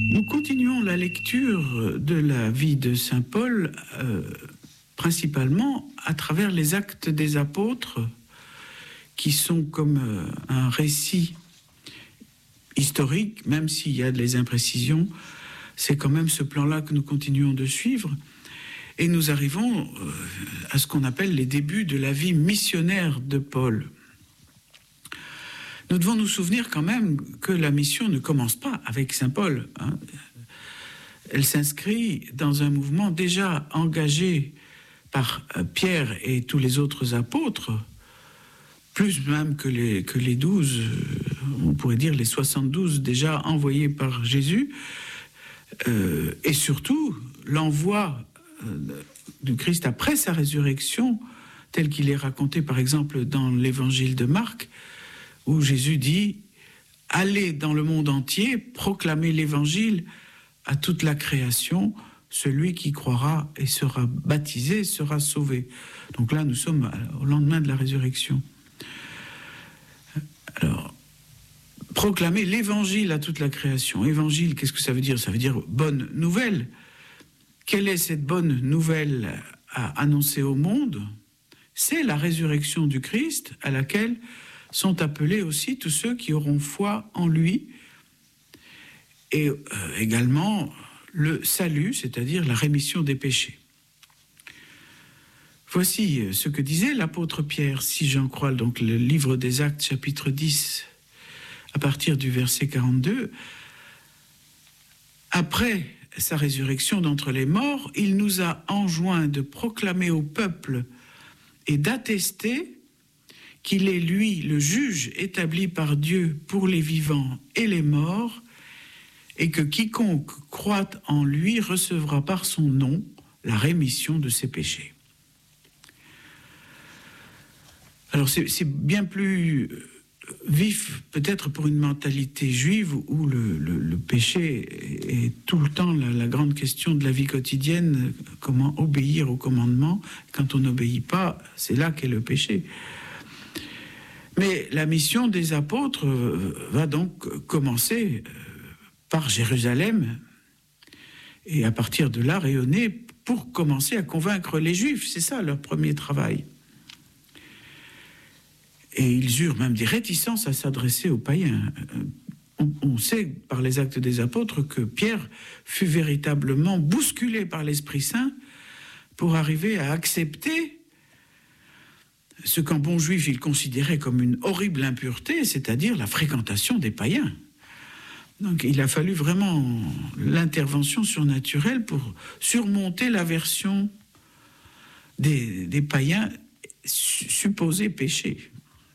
Nous continuons la lecture de la vie de saint Paul, principalement à travers les Actes des Apôtres, qui sont comme un récit historique, même s'il y a des imprécisions. C'est quand même ce plan-là que nous continuons de suivre. Et nous arrivons à ce qu'on appelle les débuts de la vie missionnaire de Paul. Nous devons nous souvenir quand même que la mission ne commence pas avec saint Paul. Elle s'inscrit dans un mouvement déjà engagé par Pierre et tous les autres apôtres, plus même que les 12, on pourrait dire les 72 déjà envoyés par Jésus, et surtout l'envoi du Christ après sa résurrection, tel qu'il est raconté par exemple dans l'évangile de Marc, où Jésus dit « Allez dans le monde entier, proclamez l'évangile à toute la création, celui qui croira et sera baptisé sera sauvé. » Donc là, nous sommes au lendemain de la résurrection. Alors, proclamer l'évangile à toute la création. Évangile, qu'est-ce que ça veut dire ? Ça veut dire bonne nouvelle. Quelle est cette bonne nouvelle à annoncer au monde ? C'est la résurrection du Christ, à laquelle sont appelés aussi tous ceux qui auront foi en lui, et également le salut, c'est-à-dire la rémission des péchés. Voici ce que disait l'apôtre Pierre, si j'en crois donc le livre des Actes, chapitre 10, à partir du verset 42. Après sa résurrection d'entre les morts, il nous a enjoint de proclamer au peuple et d'attester qu'il est lui le juge établi par Dieu pour les vivants et les morts, et que quiconque croit en lui recevra par son nom la rémission de ses péchés. Alors c'est bien plus vif peut-être pour une mentalité juive où le péché est tout le temps la grande question de la vie quotidienne, comment obéir au commandement. Quand on n'obéit pas, c'est là qu'est le péché. Mais la mission des apôtres va donc commencer par Jérusalem et à partir de là rayonner pour commencer à convaincre les Juifs. C'est ça leur premier travail. Et ils eurent même des réticences à s'adresser aux païens. On sait par les Actes des Apôtres que Pierre fut véritablement bousculé par l'Esprit Saint pour arriver à accepter ce qu'en bon juif il considérait comme une horrible impureté, c'est-à-dire la fréquentation des païens. Donc il a fallu vraiment l'intervention surnaturelle pour surmonter l'aversion des païens supposés péchés.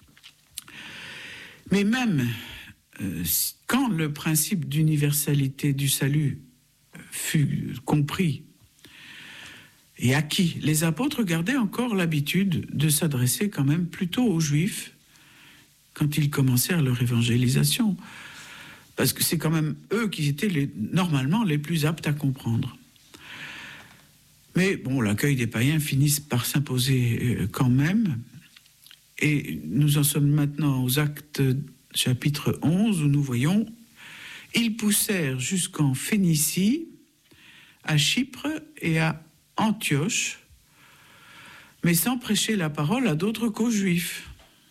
Mais même quand le principe d'universalité du salut fut compris et acquis, les apôtres gardaient encore l'habitude de s'adresser quand même plutôt aux Juifs quand ils commencèrent leur évangélisation, parce que c'est quand même eux qui étaient normalement les plus aptes à comprendre. Mais bon, l'accueil des païens finit par s'imposer quand même, et nous en sommes maintenant aux Actes chapitre 11, où nous voyons « Ils poussèrent jusqu'en Phénicie, à Chypre et à Antioche, mais sans prêcher la parole à d'autres qu'aux Juifs.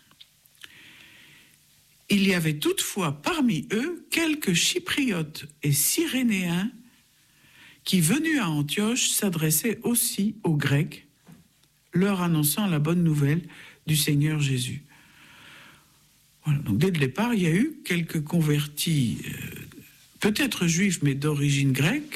Il y avait toutefois parmi eux quelques Chypriotes et Cyrénéens qui, venus à Antioche, s'adressaient aussi aux Grecs, leur annonçant la bonne nouvelle du Seigneur Jésus. » Voilà, donc dès le départ, il y a eu quelques convertis, peut-être juifs, mais d'origine grecque,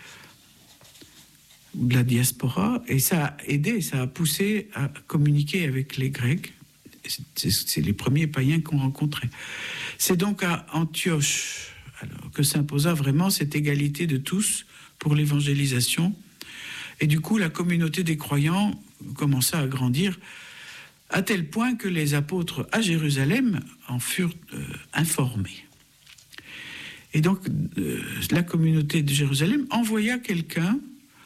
ou de la diaspora, et ça a aidé, ça a poussé à communiquer avec les Grecs. C'est les premiers païens qu'on rencontrait. C'est donc à Antioche alors, que s'imposa vraiment cette égalité de tous pour l'évangélisation. Et du coup, la communauté des croyants commença à grandir à tel point que les apôtres à Jérusalem en furent informés. Et donc, la communauté de Jérusalem envoya quelqu'un,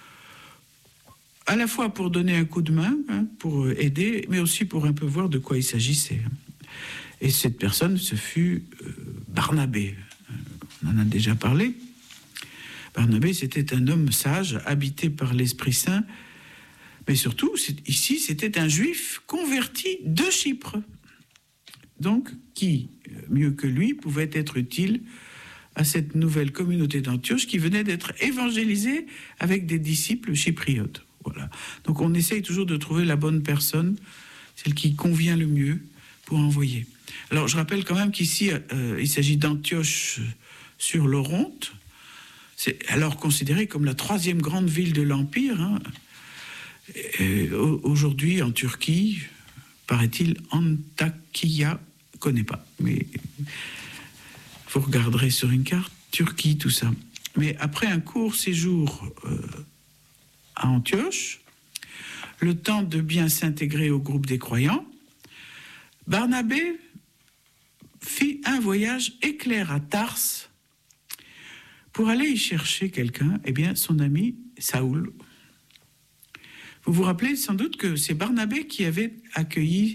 à la fois pour donner un coup de main, pour aider, mais aussi pour un peu voir de quoi il s'agissait. Et cette personne, ce fut Barnabé. On en a déjà parlé. Barnabé, c'était un homme sage, habité par l'Esprit Saint, mais surtout, ici, c'était un juif converti de Chypre. Donc, qui, mieux que lui, pouvait être utile à cette nouvelle communauté d'Antioche qui venait d'être évangélisée avec des disciples chypriotes. Voilà. Donc, on essaye toujours de trouver la bonne personne, celle qui convient le mieux pour envoyer. Alors, je rappelle quand même qu'ici, il s'agit d'Antioche sur l'Oronte. C'est alors considéré comme la 3e grande ville de l'Empire. Hein. Aujourd'hui, en Turquie, paraît-il, Antakya, je ne connais pas, mais vous regarderez sur une carte, Turquie, tout ça. Mais après un court séjour à Antioche, le temps de bien s'intégrer au groupe des croyants, Barnabé fit un voyage éclair à Tarse pour aller y chercher quelqu'un, eh bien son ami Saoul. Vous vous rappelez sans doute que c'est Barnabé qui avait accueilli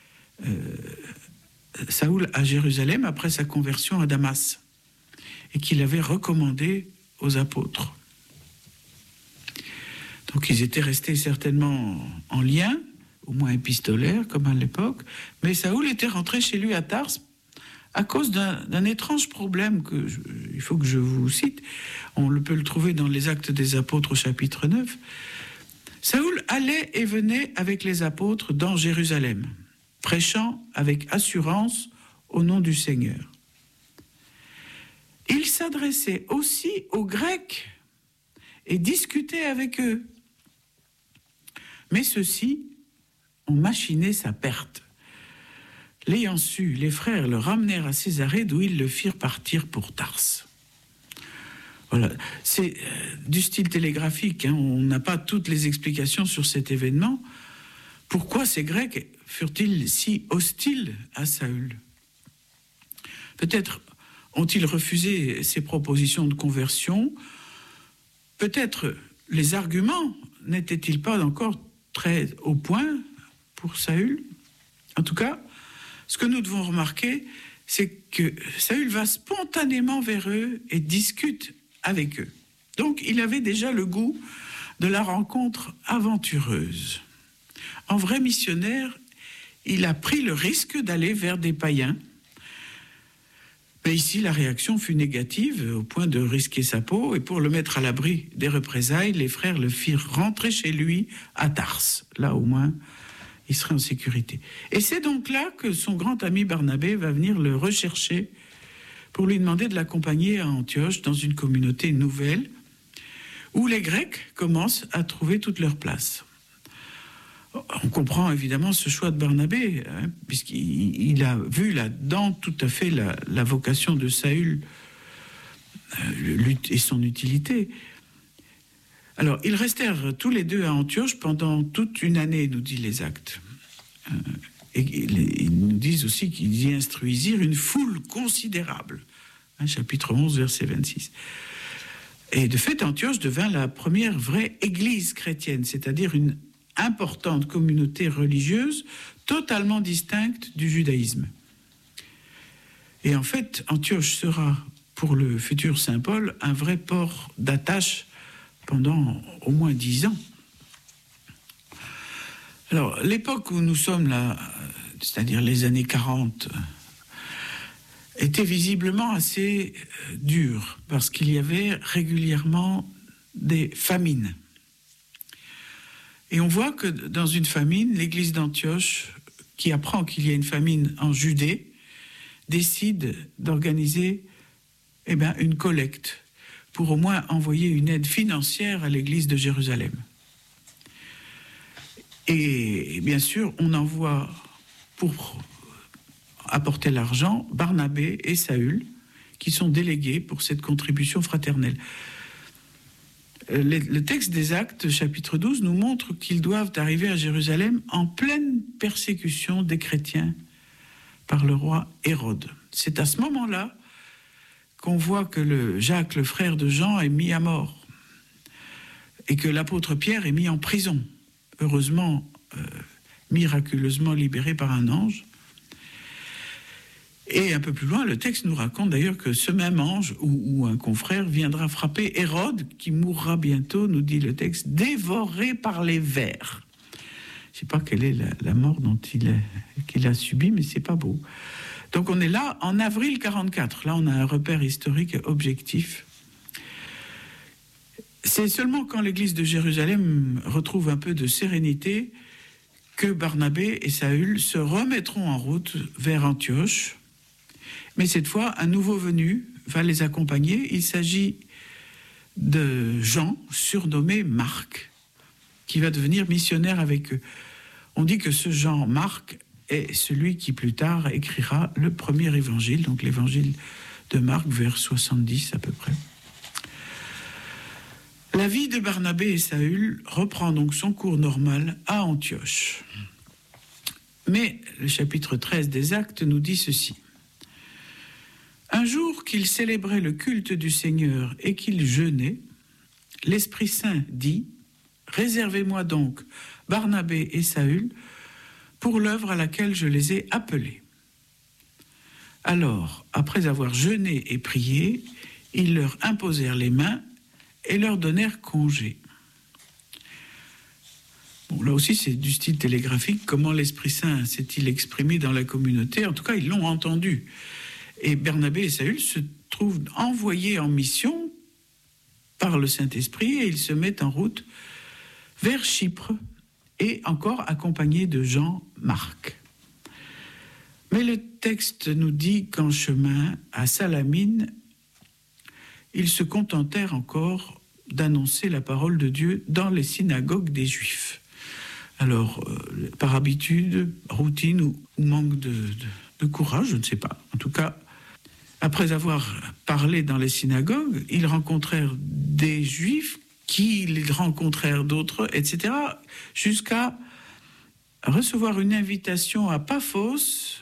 Saoul à Jérusalem après sa conversion à Damas et qu'il avait recommandé aux apôtres. Donc ils étaient restés certainement en lien, au moins épistolaire comme à l'époque, mais Saoul était rentré chez lui à Tarse à cause d'un étrange problème il faut que je vous cite. On peut le trouver dans les Actes des Apôtres au chapitre 9. Saoul allait et venait avec les apôtres dans Jérusalem, prêchant avec assurance au nom du Seigneur. Il s'adressait aussi aux Grecs et discutait avec eux. Mais ceux-ci ont machiné sa perte. L'ayant su, les frères le ramenèrent à Césarée, d'où ils le firent partir pour Tarse. Voilà, c'est du style télégraphique, hein. On n'a pas toutes les explications sur cet événement. Pourquoi ces Grecs furent-ils si hostiles à Saül ? Peut-être ont-ils refusé ses propositions de conversion. Peut-être les arguments n'étaient-ils pas encore très au point pour Saül. En tout cas, ce que nous devons remarquer, c'est que Saül va spontanément vers eux et discute avec eux. Donc, il avait déjà le goût de la rencontre aventureuse. En vrai missionnaire, il a pris le risque d'aller vers des païens. Mais ici, la réaction fut négative, au point de risquer sa peau, et pour le mettre à l'abri des représailles, les frères le firent rentrer chez lui à Tarse. Là, au moins, il serait en sécurité. Et c'est donc là que son grand ami Barnabé va venir le rechercher pour lui demander de l'accompagner à Antioche, dans une communauté nouvelle, où les Grecs commencent à trouver toute leur place. On comprend évidemment ce choix de Barnabé, hein, puisqu'il a vu là-dedans tout à fait la vocation de Saül et son utilité. Alors, ils restèrent tous les deux à Antioche pendant toute une année, nous dit les Actes. Et ils nous disent aussi qu'ils y instruisirent une foule considérable. Hein, chapitre 11, verset 26. Et de fait, Antioche devint la première vraie église chrétienne, c'est-à-dire une importante communauté religieuse totalement distincte du judaïsme. Et en fait, Antioche sera, pour le futur Saint Paul, un vrai port d'attache pendant au moins 10 ans. Alors, l'époque où nous sommes là, c'est-à-dire les années 40, était visiblement assez dure, parce qu'il y avait régulièrement des famines. Et on voit que dans une famine, l'église d'Antioche, qui apprend qu'il y a une famine en Judée, décide d'organiser une collecte pour au moins envoyer une aide financière à l'église de Jérusalem. Et bien sûr, on envoie pour apporter l'argent Barnabé et Saül, qui sont délégués pour cette contribution fraternelle. Le texte des Actes, chapitre 12, nous montre qu'ils doivent arriver à Jérusalem en pleine persécution des chrétiens par le roi Hérode. C'est à ce moment-là qu'on voit que Jacques, le frère de Jean, est mis à mort et que l'apôtre Pierre est mis en prison, heureusement, miraculeusement libéré par un ange. Et un peu plus loin, le texte nous raconte d'ailleurs que ce même ange ou un confrère viendra frapper Hérode, qui mourra bientôt, nous dit le texte, dévoré par les vers. Je ne sais pas quelle est la mort qu'il a subie, mais c'est pas beau. Donc on est là en avril 44. Là, on a un repère historique objectif. C'est seulement quand l'église de Jérusalem retrouve un peu de sérénité que Barnabé et Saül se remettront en route vers Antioche. Mais cette fois, un nouveau venu va les accompagner. Il s'agit de Jean, surnommé Marc, qui va devenir missionnaire avec eux. On dit que ce Jean Marc est celui qui plus tard écrira le premier évangile, donc l'évangile de Marc vers 70 à peu près. La vie de Barnabé et Saül reprend donc son cours normal à Antioche. Mais le chapitre 13 des Actes nous dit ceci. Un jour qu'ils célébraient le culte du Seigneur et qu'ils jeûnaient, l'Esprit Saint dit « Réservez-moi donc Barnabé et Saül pour l'œuvre à laquelle je les ai appelés. » Alors, après avoir jeûné et prié, ils leur imposèrent les mains et leur donnèrent congé. Bon, là aussi, c'est du style télégraphique. Comment l'Esprit Saint s'est-il exprimé dans la communauté? En tout cas, ils l'ont entendu. Et Barnabé et Saül se trouvent envoyés en mission par le Saint-Esprit et ils se mettent en route vers Chypre et encore accompagnés de Jean Marc. Mais le texte nous dit qu'en chemin à Salamine, ils se contentèrent encore d'annoncer la parole de Dieu dans les synagogues des Juifs. Alors, par habitude, routine ou manque de courage, je ne sais pas. En tout cas, après avoir parlé dans les synagogues, ils rencontrèrent des Juifs qui les rencontrèrent d'autres, etc., jusqu'à recevoir une invitation à Paphos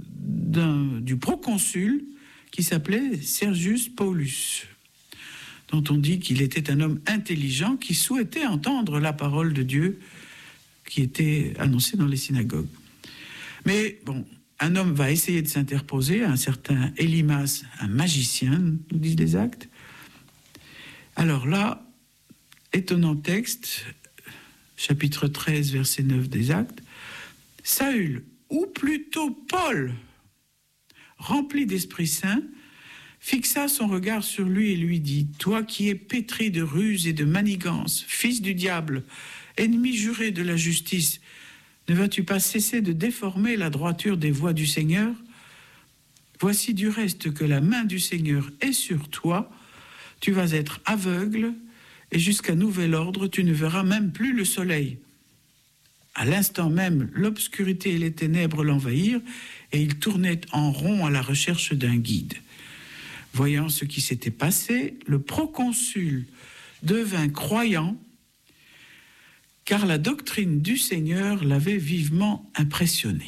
du proconsul qui s'appelait Sergius Paulus, dont on dit qu'il était un homme intelligent qui souhaitait entendre la parole de Dieu qui était annoncée dans les synagogues. Mais bon, un homme va essayer de s'interposer, un certain Élymas, un magicien, nous disent les Actes. Alors là, étonnant texte, chapitre 13, verset 9 des Actes, Saül, ou plutôt Paul, rempli d'Esprit Saint, fixa son regard sur lui et lui dit « Toi qui es pétri de ruse et de manigance, fils du diable, ennemi juré de la justice, ne vas-tu pas cesser de déformer la droiture des voies du Seigneur? Voici du reste que la main du Seigneur est sur toi, tu vas être aveugle, et jusqu'à nouvel ordre, tu ne verras même plus le soleil. » À l'instant même, l'obscurité et les ténèbres l'envahirent, et il tournait en rond à la recherche d'un guide. Voyant ce qui s'était passé, le proconsul devint croyant, car la doctrine du Seigneur l'avait vivement impressionné.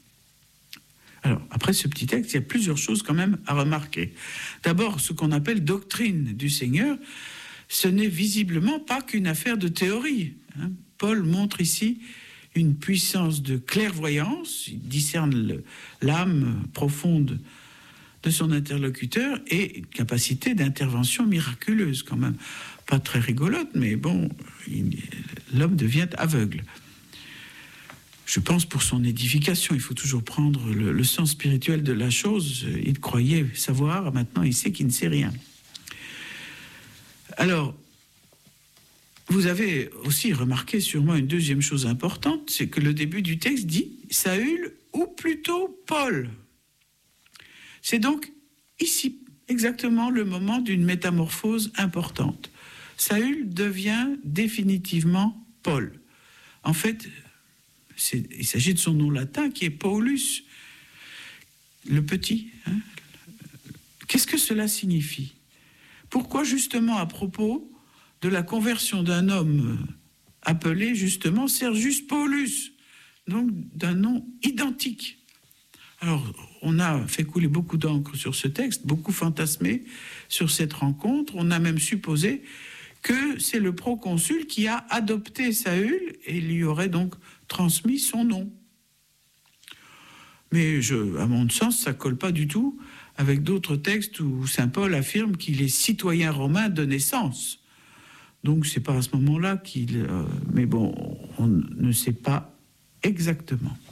Alors, après ce petit texte, il y a plusieurs choses quand même à remarquer. D'abord, ce qu'on appelle doctrine du Seigneur, ce n'est visiblement pas qu'une affaire de théorie. Paul montre ici une puissance de clairvoyance, il discerne l'âme profonde de son interlocuteur et une capacité d'intervention miraculeuse quand même. Pas très rigolote, mais bon, l'homme devient aveugle. Je pense pour son édification, il faut toujours prendre le sens spirituel de la chose. Il croyait savoir, maintenant il sait qu'il ne sait rien. Alors, vous avez aussi remarqué sûrement une deuxième chose importante, c'est que le début du texte dit « Saül » ou plutôt « Paul ». C'est donc ici exactement le moment d'une métamorphose importante. Saül devient définitivement Paul. En fait, il s'agit de son nom latin qui est Paulus, le petit. Qu'est-ce que cela signifie? Pourquoi justement à propos de la conversion d'un homme appelé justement Sergius Paulus, donc d'un nom identique? Alors, on a fait couler beaucoup d'encre sur ce texte, beaucoup fantasmé sur cette rencontre. On a même supposé que c'est le proconsul qui a adopté Saül et lui aurait donc transmis son nom. Mais à mon sens, ça colle pas du tout avec d'autres textes où saint Paul affirme qu'il est citoyen romain de naissance. Donc c'est pas à ce moment-là qu'il... mais bon, on ne sait pas exactement.